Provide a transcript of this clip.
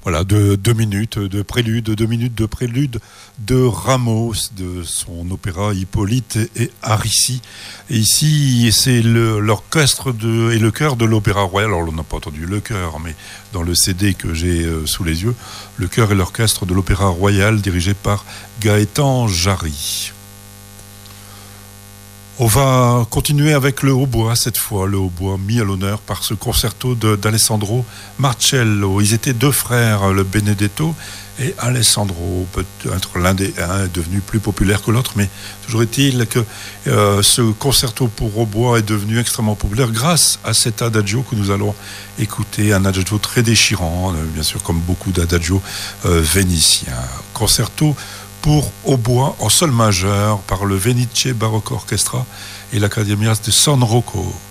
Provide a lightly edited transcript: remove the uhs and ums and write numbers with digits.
Voilà, de 2 minutes de prélude, 2 minutes de prélude de Rameau, de son opéra Hippolyte et Aricie. Et ici, c'est l'orchestre et le chœur de l'Opéra Royal. Alors, on n'a pas entendu le chœur, mais dans le CD que j'ai sous les yeux, le chœur et l'orchestre de l'Opéra Royal, dirigé par Gaëtan Jarry. On va continuer avec le hautbois cette fois, le hautbois mis à l'honneur par ce concerto d'Alessandro Marcello. Ils étaient 2 frères, le Benedetto et Alessandro. Peut-être l'un est devenu plus populaire que l'autre, mais toujours est-il que ce concerto pour hautbois est devenu extrêmement populaire grâce à cet adagio que nous allons écouter, un adagio très déchirant, bien sûr comme beaucoup d'adagios vénitiens. Concerto pour hautbois en sol majeur par le Venice Baroque Orchestra et l'Accademia de San Rocco.